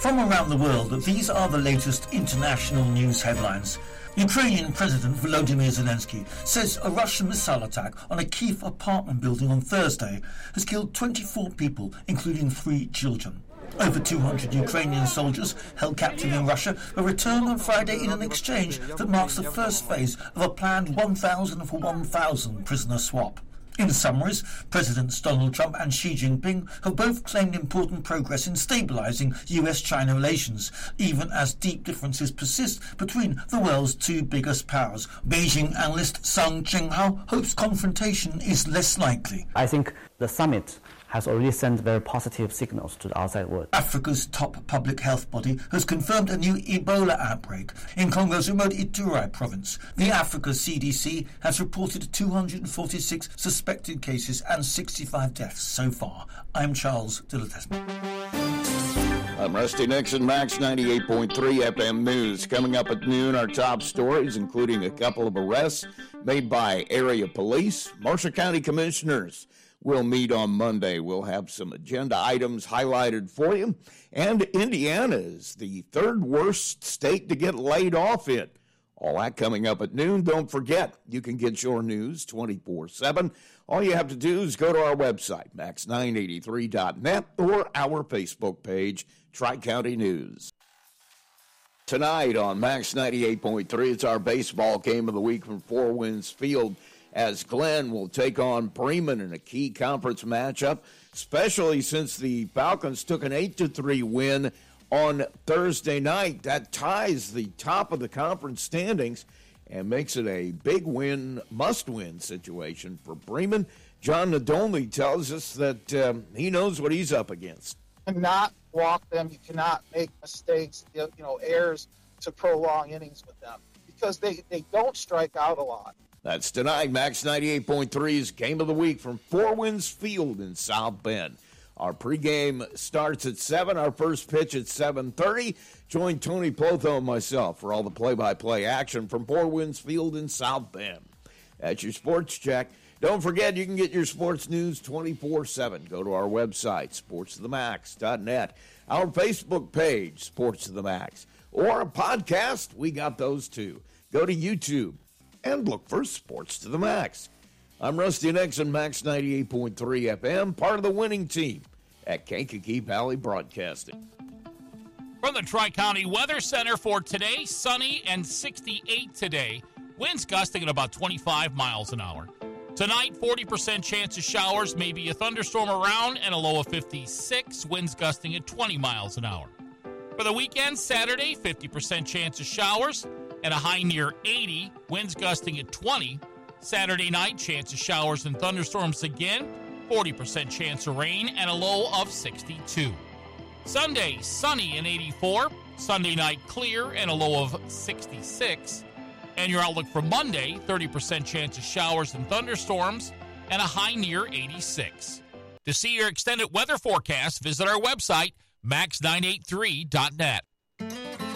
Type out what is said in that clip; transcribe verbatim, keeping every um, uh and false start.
From around the world, these are the latest international news headlines. Ukrainian President Volodymyr Zelensky says a Russian missile attack on a Kyiv apartment building on Thursday has killed twenty-four people, including three children. Over two hundred Ukrainian soldiers held captive in Russia were returned on Friday in an exchange that marks the first phase of a planned one thousand for one thousand prisoner swap. In summaries, Presidents Donald Trump and Xi Jinping have both claimed important progress in stabilizing U S China relations, even as deep differences persist between the world's two biggest powers. Beijing analyst Sung Jinghao hopes confrontation is less likely. I think the summit has already sent very positive signals to the outside world. Africa's top public health body has confirmed a new Ebola outbreak in Congo's remote Ituri province. The Africa C D C has reported two hundred forty-six suspected cases and sixty-five deaths so far. I'm Charles Dillatesman. I'm Rusty Nixon, Max ninety-eight point three F M News. Coming up at noon, our top stories, including a couple of arrests made by area police. Marshall County commissioners will meet on Monday. We'll have some agenda items highlighted for you. And Indiana is the third worst state to get laid off in. All that coming up at noon. Don't forget, you can get your news twenty-four seven. All you have to do is go to our website, max nine eighty-three dot net, or our Facebook page, Tri-County News. Tonight on Max ninety-eight point three, it's our baseball game of the week from Four Winds Field, as Glenn will take on Bremen in a key conference matchup, especially since the Falcons took an eight to three win on Thursday night. That ties the top of the conference standings and makes it a big win, must-win situation for Bremen. John Nadolny tells us that um, he knows what he's up against. You cannot walk them. You cannot make mistakes, you know, errors to prolong innings with them because they, they don't strike out a lot. That's tonight, Max ninety-eight point three's Game of the Week from Four Winds Field in South Bend. Our pregame starts at seven, our first pitch at seven thirty. Join Tony Plotho and myself for all the play-by-play action from Four Winds Field in South Bend. That's your sports check. Don't forget, you can get your sports news twenty-four seven. Go to our website, sports to the max dot net, our Facebook page, Sports to the Max, or a podcast. We got those too. Go to YouTube and look for Sports to the Max. I'm Rusty Nixon, Max ninety-eight point three F M, part of the winning team at Kankakee Valley Broadcasting. From the Tri-County Weather Center for today, sunny and sixty-eight today. Winds gusting at about twenty-five miles an hour. Tonight, forty percent chance of showers, maybe a thunderstorm around, and a low of fifty-six. Winds gusting at twenty miles an hour. For the weekend, Saturday, fifty percent chance of showers and a high near eighty. Winds gusting at twenty. Saturday night, chance of showers and thunderstorms again. forty percent chance of rain and a low of sixty-two. Sunday, sunny and eighty-four. Sunday night, clear and a low of sixty-six. And your outlook for Monday, thirty percent chance of showers and thunderstorms and a high near eighty-six. To see your extended weather forecast, visit our website, max nine eighty-three dot net.